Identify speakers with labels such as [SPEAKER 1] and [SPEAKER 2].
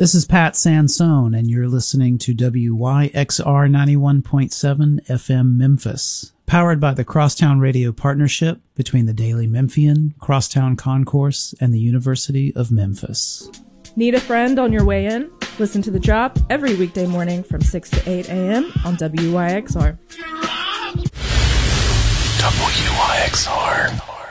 [SPEAKER 1] This is Pat Sansone, and you're listening to WYXR 91.7 FM Memphis, powered by the Crosstown Radio Partnership between the Daily Memphian, Crosstown Concourse, and the University of Memphis.
[SPEAKER 2] Need a friend on your way in? Listen to The Drop every weekday morning from 6 to 8 a.m. on WYXR.
[SPEAKER 3] WYXR.